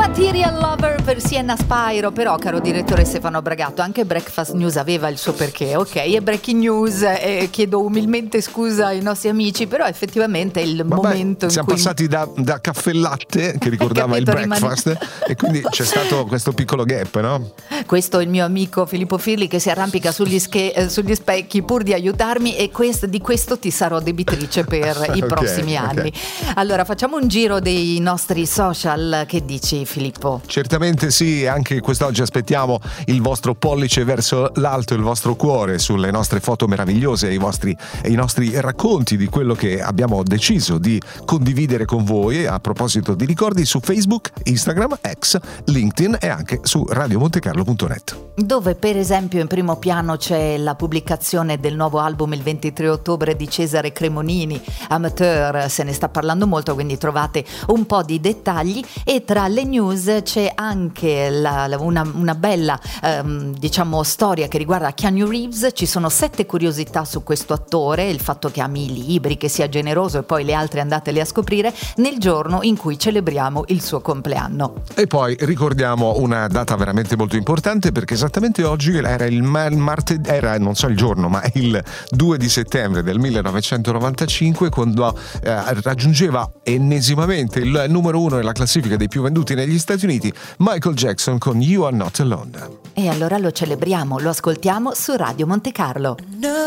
Material Lover per Sienna Spyro. Però, caro direttore Stefano Bragato, anche Breakfast News aveva il suo perché, ok? E Breaking News, chiedo umilmente scusa ai nostri amici, però effettivamente è il momento in siamo cui passati da caffè e latte che ricordava il breakfast e quindi c'è stato questo piccolo gap, no? Questo è il mio amico Filippo Firli che si arrampica sugli specchi pur di aiutarmi, e di questo ti sarò debitrice per i prossimi anni. Allora, facciamo un giro dei nostri social. Che dici, Filippo? Certamente sì, anche quest'oggi aspettiamo il vostro pollice verso l'alto, il vostro cuore sulle nostre foto meravigliose e i nostri racconti di quello che abbiamo deciso di condividere con voi. A proposito di ricordi, su Facebook, Instagram, X, LinkedIn e anche su radiomontecarlo.net, dove per esempio in primo piano c'è la pubblicazione del nuovo album il 23 ottobre di Cesare Cremonini, Amateur. Se ne sta parlando molto, quindi trovate un po' di dettagli. E tra le news c'è anche una bella storia che riguarda Keanu Reeves. Ci sono 7 curiosità su questo attore, il fatto che ami i libri, che sia generoso, e poi le altre andatele a scoprire nel giorno in cui celebriamo il suo compleanno. E poi ricordiamo una data veramente molto importante, perché esattamente oggi era il martedì, non so il giorno, ma il 2 di settembre del 1995, quando raggiungeva ennesimamente il numero 1 nella classifica dei più venduti negli Stati Uniti Michael Jackson con You Are Not Alone. E allora lo celebriamo, lo ascoltiamo su Radio Monte Carlo.